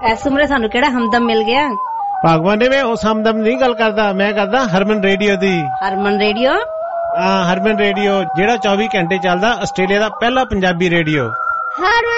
ਇਸ ਉਮਰੇ ਸਾਨੂੰ ਕਿਹੜਾ ਹਮਦਮ ਮਿਲ ਗਿਆ। ਭਗਵਾਨ ਨੇ ਉਸ ਹਮਦਮ ਨਹੀਂ ਗੱਲ ਕਰਦਾ, ਮੈਂ ਕਰਦਾ ਹਰਮਨ ਰੇਡੀਓ ਦੀ। ਹਰਮਨ ਰੇਡੀਓ? ਹਾਂ, ਹਰਮਨ ਰੇਡੀਓ ਜਿਹੜਾ 24 ਘੰਟੇ ਚੱਲਦਾ, ਆਸਟ੍ਰੇਲੀਆ ਦਾ ਪਹਿਲਾ ਪੰਜਾਬੀ ਰੇਡੀਓ।